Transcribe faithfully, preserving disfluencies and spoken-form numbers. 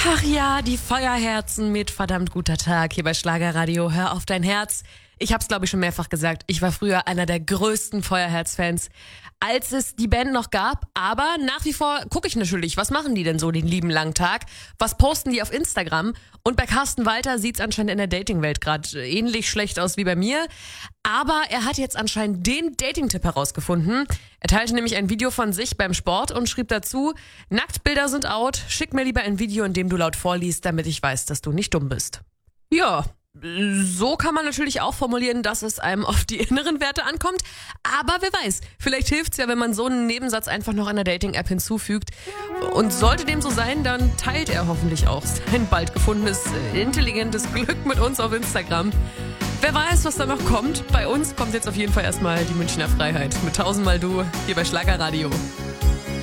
Ach ja, die Feuerherzen mit verdammt guter Tag hier bei Schlagerradio. Hör auf dein Herz. Ich hab's, glaube ich, schon mehrfach gesagt. Ich war früher einer der größten Feuerherz-Fans, als es die Band noch gab. Aber nach wie vor gucke ich natürlich, was machen die denn so den lieben langen Tag? Was posten die auf Instagram? Und bei Carsten Walter sieht's anscheinend in der Dating-Welt gerade ähnlich schlecht aus wie bei mir. Aber er hat jetzt anscheinend den Dating-Tipp herausgefunden. Er teilte nämlich ein Video von sich beim Sport und schrieb dazu: Nacktbilder sind out, schick mir lieber ein Video, in dem du laut vorliest, damit ich weiß, dass du nicht dumm bist. Ja, so kann man natürlich auch formulieren, dass es einem auf die inneren Werte ankommt. Aber wer weiß, vielleicht hilft's ja, wenn man so einen Nebensatz einfach noch einer Dating-App hinzufügt. Und sollte dem so sein, dann teilt er hoffentlich auch sein bald gefundenes, intelligentes Glück mit uns auf Instagram. Wer weiß, was da noch kommt. Bei uns kommt jetzt auf jeden Fall erstmal die Münchner Freiheit mit tausendmal Du hier bei Schlagerradio.